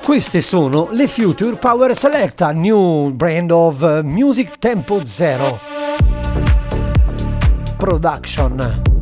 Queste sono le Future Power Selecta, new brand of music Tempo Zero Production.